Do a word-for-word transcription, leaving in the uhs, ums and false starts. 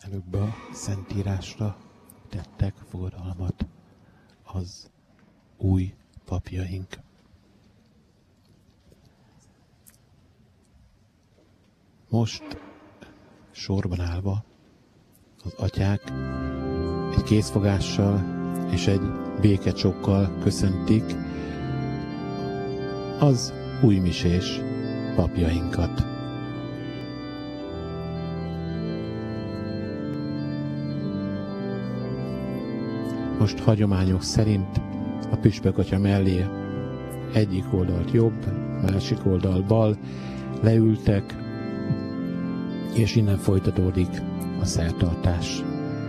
Előbb a Szentírásra tettek fogadalmat az új papjaink. Most sorban állva az atyák egy kézfogással és egy békecsokkal köszöntik az újmisés papjainkat. Most hagyományok szerint a püspök atya mellé egyik oldalt jobb, másik oldal bal leültek, és innen folytatódik a szertartás.